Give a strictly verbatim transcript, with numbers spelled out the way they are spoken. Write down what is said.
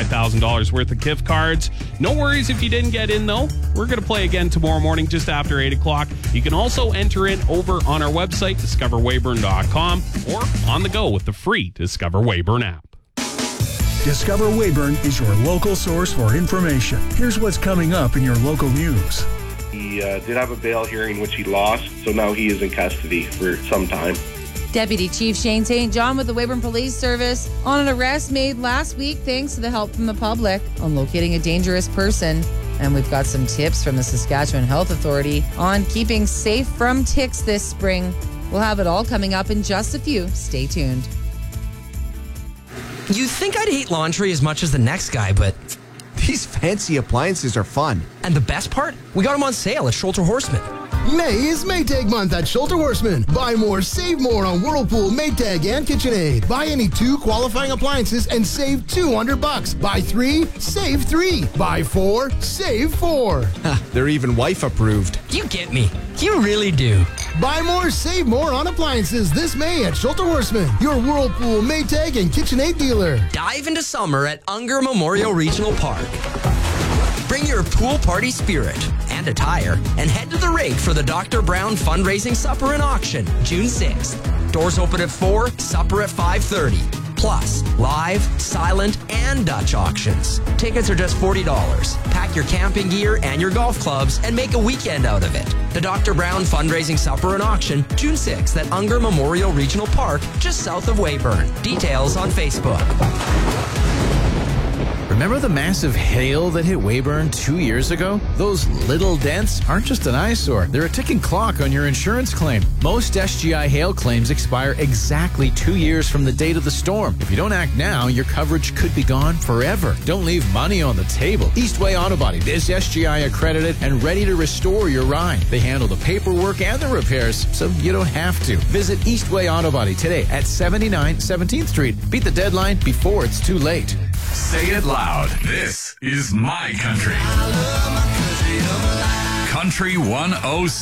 five thousand dollars worth of gift cards. No worries if you didn't get in, though. We're going to play again tomorrow morning just after eight o'clock. You can also enter in over on our website, discover weyburn dot com, or on the go with the free Discover Weyburn app. Discover Weyburn is your local source for information. Here's what's coming up in your local news. He uh, did have a bail hearing, which he lost, so now he is in custody for some time. Deputy Chief Shane Saint John with the Weyburn Police Service on an arrest made last week thanks to the help from the public on locating a dangerous person. And we've got some tips from the Saskatchewan Health Authority on keeping safe from ticks this spring. We'll have it all coming up in just a few. Stay tuned. You think I'd hate laundry as much as the next guy, but these fancy appliances are fun. And the best part? We got them on sale at Schulter Horseman. May is Maytag month at Schulter Horseman. Buy more, save more on Whirlpool, Maytag, and KitchenAid. Buy any two qualifying appliances and save two hundred bucks. Buy three, save three. Buy four, save four. They're even wife approved. You get me. You really do. Buy more, save more on appliances this May at Schulter Horseman, your Whirlpool, Maytag, and KitchenAid dealer. Dive into summer at Unger Memorial Regional Park. Bring your pool party spirit and attire and head to the rig for the Doctor Brown fundraising supper and auction, June sixth. Doors open at four, supper at five thirty. Plus, live, silent, and Dutch auctions. Tickets are just forty dollars. Pack your camping gear and your golf clubs and make a weekend out of it. The Doctor Brown fundraising supper and auction, June sixth at Unger Memorial Regional Park, just south of Weyburn. Details on Facebook. Remember the massive hail that hit Weyburn two years ago? Those little dents aren't just an eyesore. They're a ticking clock on your insurance claim. Most S G I hail claims expire exactly two years from the date of the storm. If you don't act now, your coverage could be gone forever. Don't leave money on the table. Eastway Auto Body is S G I accredited and ready to restore your ride. They handle the paperwork and the repairs, so you don't have to. Visit Eastway Auto Body today at seventy-nine seventeenth Street. Beat the deadline before it's too late. Say it loud. This is my country. Country one oh six.